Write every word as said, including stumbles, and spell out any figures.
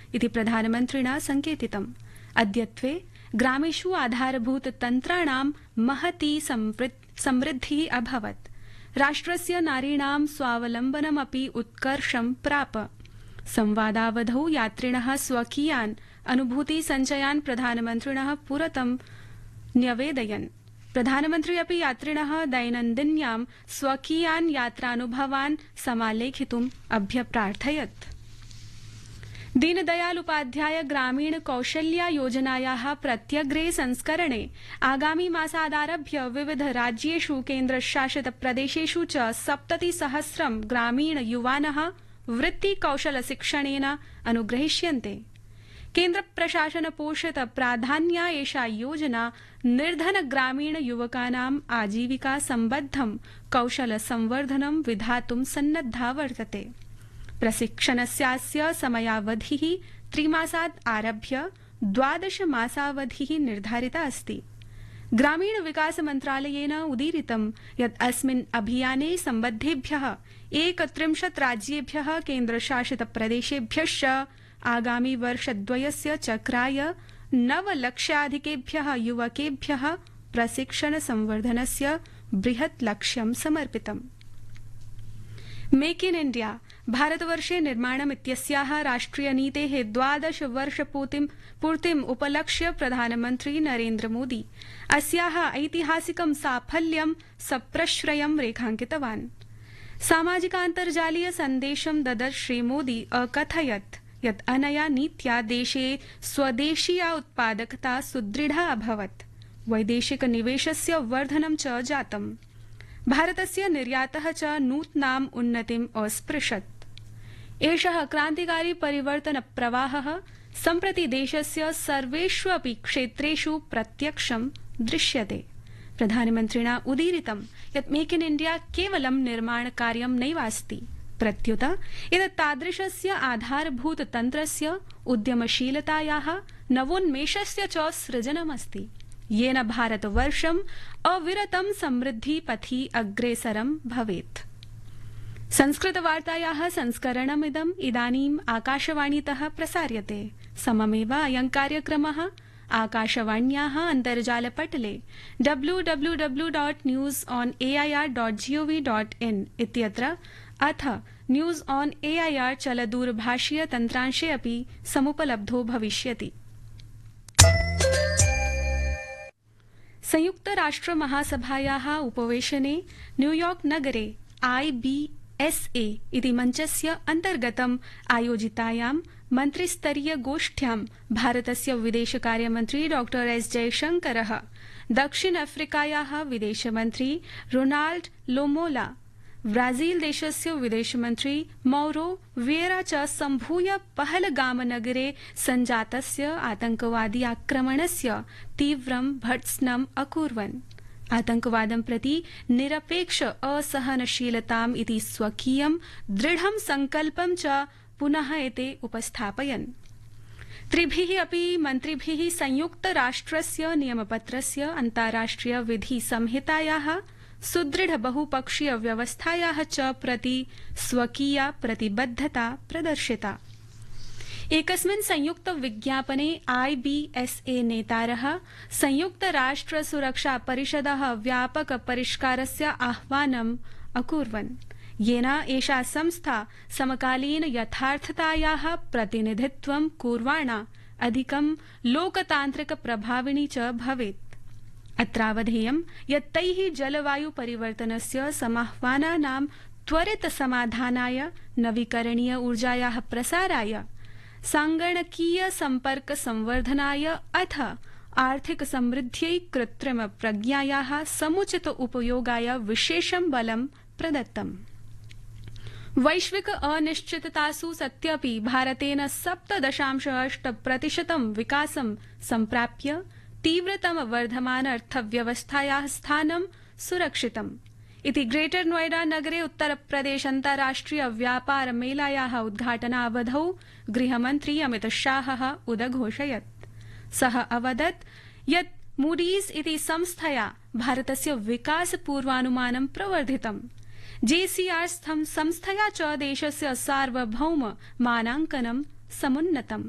इति प्रधानमन्त्रिणा संकेतितम्। अद्यत्वे ग्रामेषु आधारभूत तन्त्राणां महती समृद्धिः अभवत्। राष्ट्रस्य नारीणां स्वावलम्बनमपि उत्कर्षं प्राप। संवादावधौ यात्रिणः स्वकीयान् अनुभूति सञ्चयान् प्रधानमन्त्रिणः पुरतं न्यवेदयन्। प्रधानमन्त्री अपि यात्रिणः दैनन्दिन्यां स्वकीयान् यात्रानुभवान् समालेखितुम् अभ्यप्रार्थयत्। दीनदयाल उपाध्याय ग्रामीण कौशल्या योजनायाः प्रत्यग्रे संस्करणे आगामि मासादारभ्य विविध राज्येषु केन्द्रशासित प्रदेशेषु च सप्ततिसहस्रं ग्रामीण युवानः वृत्ति कौशल शिक्षणेन अनुग्रहीष्यन्ते। केन्द्र प्रशासन पोषित प्राधान्या एषा योजना निर्धन ग्रामीण युवकानाम् आजीविका सम्बद्धं कौशल संवर्धनं विधातुं सन्नद्धा वर्तते। प्रशिक्षणस्यास्य समयावधिः त्रिमासात् आरभ्य द्वादश मासावधिः निर्धारिता अस्ति। ग्रामीण विकास मन्त्रालयेन उदीरितं यत् अस्मिन् अभियाने सम्बद्धेभ्यः एकत्रिंशत् राज्येभ्यः केन्द्रशासित प्रदेशेभ्यश्च आगामि वर्षद्वयस्य चक्राय नवलक्षाधिकेभ्यः युवकेभ्यः प्रशिक्षण संवर्धनस्य बृहत् लक्ष्यं समर्पितम्। मेक इन इण्डिया भारतवर्षे निर्माणम् इत्यस्याः राष्ट्रियनीतेः द्वादश वर्षपूर्तिम् पूर्तिम् उपलक्ष्य प्रधानमन्त्री नरेन्द्र मोदी अस्याः ऐतिहासिकं साफल्यं सप्रश्रयं रेखाङ्कितवान्। सामाजिकान्तर्जालीय सन्देशं ददत् श्रीमोदी अकथयत् यत् अनया नीत्या देशे स्वदेशीया उत्पादकता सुदृढा अभवत्। वैदेशिक निवेशस्य वर्धनं च जातम्। भारतस्य निर्यातः च नूतनाम् उन्नतिम् अस्पृशत्। एषः क्रान्तिकारी परिवर्तन प्रवाहः सम्प्रति देशस्य सर्वेष्वपि क्षेत्रेषु प्रत्यक्षं दृश्यते। प्रधानमन्त्रिणा उदीरितं यत् मेक इन इण्डिया केवलं निर्माणकार्यं नैवास्ति, प्रत्युत एतत् तादृशस्य आधारभूत तन्त्रस्य उद्यमशीलतायाः नवोन्मेषस्य च सृजनमस्ति, येन भारतवर्षम् अविरतं समृद्धिपथि अग्रेसरं भवेत्। संस्कृतवार्तायाः संस्करणमिदम् इदानीम् आकाशवाणीतः प्रसार्यते। सममेव अयं कार्यक्रमः आकाशवाण्याः अन्तर्जालपटले W W W dot news on A I R dot gov dot in इत्यत्र अथ news on A I R चलदूरभाषीय तन्त्रांशे अपि समुपलब्धो भविष्यति। संयुक्त राष्ट्र महासभायाः उपवेशने न्यूयॉर्क नगरे आई बी एस ए इति मञ्चस्य अन्तर्गतम् आयोजितायां मन्त्रिस्तरीय गोष्ठ्यां भारतस्य विदेशकार्यमन्त्री डॉक्टर एस जयशंकरः दक्षिण अफ्रीकायाः विदेशमन्त्री रोनाल्ड लोमोला, ब्राजील देशस्य विदेशमन्त्री मौरो वियेरा च सम्भूय पहलगाम नगरे सञ्जातस्य आतंकवादी आक्रमणस्य तीव्रं भर्त्सनम् अकुर्वन्। आतंकवादं प्रति निरपेक्ष असहनशीलताम् इति स्वकीयं दृढं संकल्पं च पुनः एते उपस्थापयन्। त्रिभिः अपि मन्त्रिभिः संयुक्त राष्ट्रस्य नियमपत्रस्य अन्ताराष्ट्रिय विधि संहितायाः सुदृढ बहुपक्षीय व्यवस्थायाः च प्रति स्वकीया प्रतिबद्धता प्रदर्शिता। एकस्मिन् संयुक्त विज्ञापने आई बी एस ए नेतारः संयुक्त राष्ट्र सुरक्षा परिषदः व्यापक परिष्कारस्य आह्वानम् अकुर्वन्, येन एषा संस्था समकालीन यथार्थतायाः प्रतिनिधित्वं कुर्वाणा अधिकं लोकतान्त्रिक प्रभाविनी च भवेत्। अत्रावधेयं यत् तैः जलवायु परिवर्तनस्य समाह्वानानां त्वरित समाधानाय, नवीकरणीय ऊर्जायाः प्रसाराय, सांगणकीय सम्पर्क संवर्धनाय अथ आर्थिक समृद्ध्यै कृत्रिम प्रज्ञायाः समुचित उपयोगाय विशेषं बलं प्रदत्तम्। वैश्विक अनिश्चिततासु सत्यपि भारतेन सप्त दशांश अष्ट प्रतिशतं विकासं सम्प्राप्य तीव्रतम वर्धमान अर्थव्यवस्थायाः स्थानं सुरक्षितम् इति ग्रेटर नोएडा नगरे उत्तरप्रदेश अन्ताराष्ट्रिय व्यापार मेलायाः उद्घाटनावधौ गृहमन्त्री अमित शाहः उदघोषयत्। सः अवदत् यत् मूडीज इति संस्थया भारतस्य विकास पूर्वानुमानं प्रवर्धितम्। जेसीआर संस्थया च देशस्य सार्वभौम मानाङ्कनं समुन्नतम्।